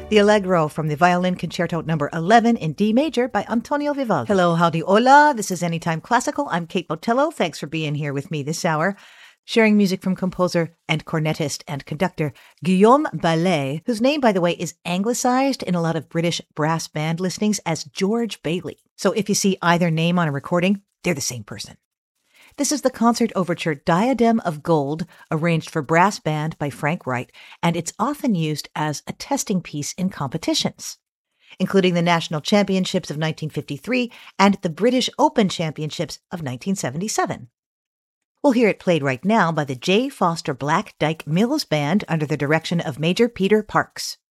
The Allegro from the Violin Concerto Number 11 in D major by Antonio Vivaldi. Hello, howdy, hola. This is Anytime Classical. I'm Kate Botello. Thanks for being here with me this hour, sharing music from composer and cornetist and conductor Guillaume Ballet, whose name, by the way, is anglicized in a lot of British brass band listings as George Bailey. So if you see either name on a recording, they're the same person. This is the concert overture Diadem of Gold, arranged for brass band by Frank Wright, and it's often used as a testing piece in competitions, including the National Championships of 1953 and the British Open Championships of 1977. We'll hear it played right now by the J. Foster Black Dyke Mills Band under the direction of Major Peter Parks.